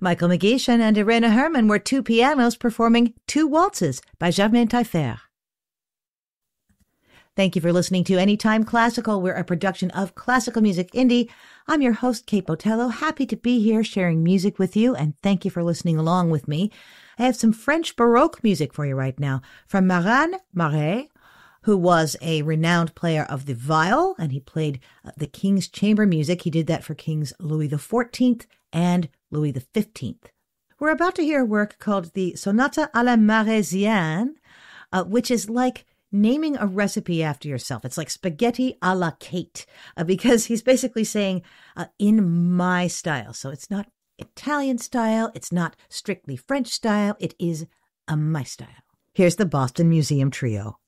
Michael McGeechan and Irena Herman were two pianos performing Two Waltzes by Germain Taillefer. Thank you for listening to Anytime Classical. We're a production of Classical Music Indie. I'm your host, Kate Botello. Happy to be here sharing music with you, and thank you for listening along with me. I have some French Baroque music for you right now from Maran Marais, who was a renowned player of the viol, and he played the King's Chamber music. He did that for Kings Louis XIV and Louis XV. We're about to hear a work called the Sonata à la Maraisienne, which is like naming a recipe after yourself. It's like spaghetti a la Kate, because he's basically saying, in my style. So it's not Italian style, it's not strictly French style, it is my style. Here's the Boston Museum Trio.